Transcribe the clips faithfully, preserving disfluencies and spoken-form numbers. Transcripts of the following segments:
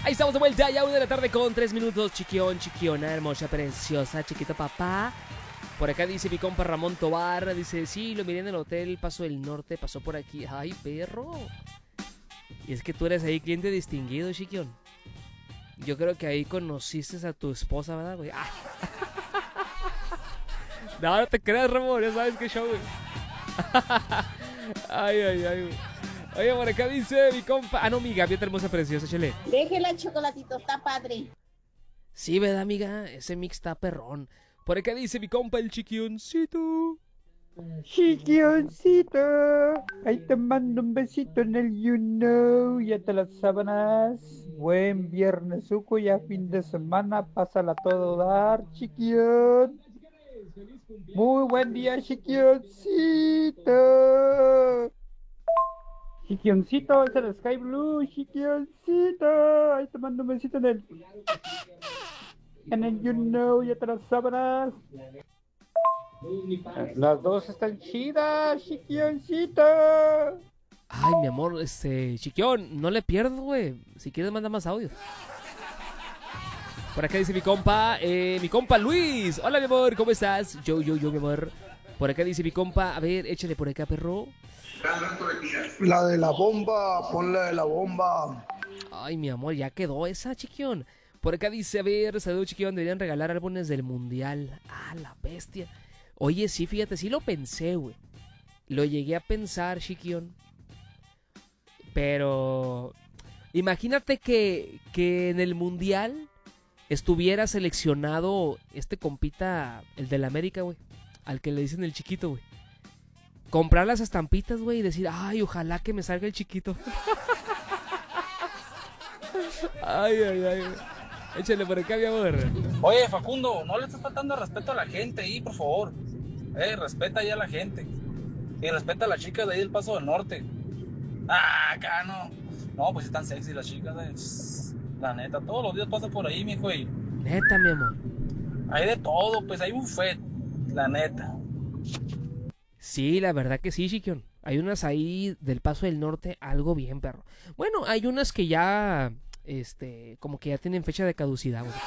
Ahí estamos de vuelta, ya una de la tarde con tres minutos. Chiquión, chiquiona, hermosa, preciosa, chiquito papá. Por acá dice mi compa Ramón Tobar, dice, sí, lo miré en el hotel Paso del Norte, pasó por aquí. Ay, perro. Y es que tú eres ahí cliente distinguido, chiquión. Yo creo que ahí conociste a tu esposa, ¿verdad, güey? Ah. No, no te creas, Ramón, ya sabes qué show, güey. Ay, ay, ay, güey. Oye, por acá dice mi compa. Ah, no, mi gaviota hermosa, preciosa, chele. Déjela, Chocolatito, está padre. Sí, ¿verdad, amiga? Ese mix está perrón. Por acá dice mi compa el chiquioncito. Chiquioncito, ahí te mando un besito en el you know, ya te las sábanas. Buen viernes, suco, ya fin de semana, pásala a todo dar, chiquión. Muy buen día, chiquioncito. Chiquioncito, es el Sky Blue, chiquioncito, ahí te mando un besito en el... En el you know, ya te las sábanas. Las dos están chidas, chiquioncito. Ay, mi amor, este, chiquión, no le pierdas, güey. Si quieres, manda más audio. Por acá dice mi compa, eh, mi compa Luis. Hola, mi amor, ¿cómo estás? Yo, yo, yo, mi amor. Por acá dice mi compa, a ver, échale por acá, perro. La de la bomba, pon la de la bomba. Ay, mi amor, ya quedó esa, chiquión. Por acá dice, a ver, saludos, chiquión, deberían regalar álbumes del mundial. Ah, la bestia. Oye, sí, fíjate, sí lo pensé, güey. Lo llegué a pensar, chiquión. Pero imagínate que, que en el mundial estuviera seleccionado este compita, el del América, güey. Al que le dicen el chiquito, güey. Comprar las estampitas, güey, y decir, ay, ojalá que me salga el chiquito. Ay, ay, ay. Échale por acá, mi amor. Oye, Facundo, no le estás faltando respeto a la gente ahí, por favor. Eh, respeta ahí a la gente. Y respeta a las chicas de ahí del Paso del Norte. Ah, acá no. No, pues están sexy las chicas, eh. La neta, todos los días pasan por ahí, mijo. Y neta, mi amor. hay de todo, pues hay buffet. La neta. Sí, la verdad que sí, chiquión. Hay unas ahí del Paso del Norte, algo bien, perro. Bueno, hay unas que ya, este, como que ya tienen fecha de caducidad, güey.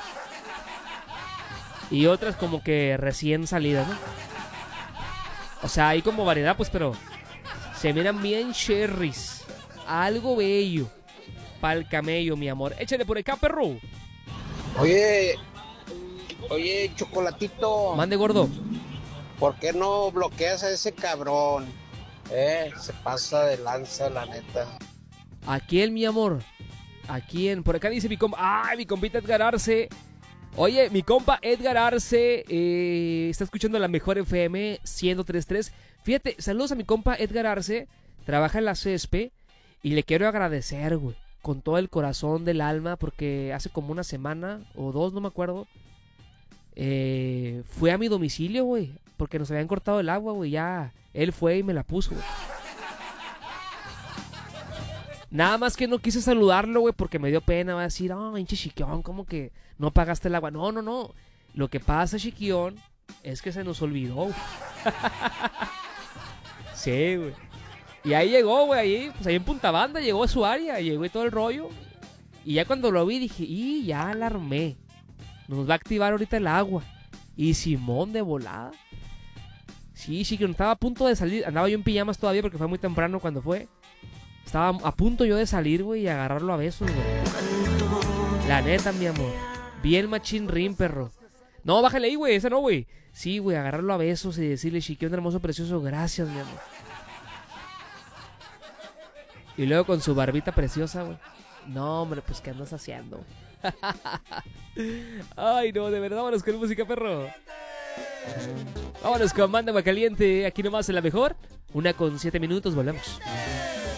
Y otras como que recién salidas, ¿no? O sea, hay como variedad, pues, pero se miran bien cherries. Algo bello. Pa'l camello, mi amor. Échale por acá, perro. Oye, oye, Chocolatito. Mande, gordo. ¿Por qué no bloqueas a ese cabrón? Eh, se pasa de lanza, la neta. ¿A quién, mi amor? ¿A quién? Por acá dice mi compa. ¡Ay, mi compita Edgar Arce! Oye, mi compa Edgar Arce eh, está escuchando la mejor F M ciento tres punto tres. Fíjate, saludos a mi compa Edgar Arce. Trabaja en la C E S P E y le quiero agradecer, güey, con todo el corazón del alma, porque hace como una semana o dos, no me acuerdo, eh, fue a mi domicilio, güey, porque nos habían cortado el agua, güey. Ya él fue y me la puso, güey. Nada más que no quise saludarlo, güey, porque me dio pena. Va a decir, oh, hinche chiquión, ¿cómo que no pagaste el agua? No, no, no. Lo que pasa, chiquión, es que se nos olvidó. Sí, güey. Y ahí llegó, güey, ahí, pues ahí en Punta Banda, llegó a su área, llegó y todo el rollo. Y ya cuando lo vi dije, y ya la armé. Nos va a activar ahorita el agua. Y Simón de volada. Sí, chiquión, estaba a punto de salir. Andaba yo en pijamas todavía porque fue muy temprano cuando fue. Estaba a punto yo de salir, güey, y agarrarlo a besos, güey. La neta, mi amor. Bien machín rin, perro. No, bájale ahí, güey, ese no, güey. Sí, güey, agarrarlo a besos y decirle, chiquión hermoso, precioso, gracias, mi amor. Y luego con su barbita preciosa, güey. No, hombre, pues, ¿qué andas haciendo, güey? Ay, no, de verdad, vámonos con música, perro. Vámonos con Mándame Caliente, aquí nomás en la mejor. Una con siete minutos, volvemos.